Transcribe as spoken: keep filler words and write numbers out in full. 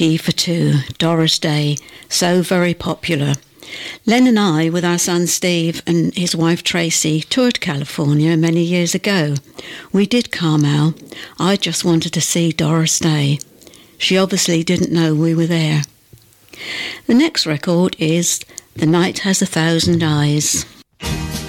Tea for Two, Doris Day, so very popular. Len and I, with our son Steve and his wife Tracy, toured California many years ago. We did Carmel. I just wanted to see Doris Day. She obviously didn't know we were there. The next record is The Night Has a Thousand Eyes.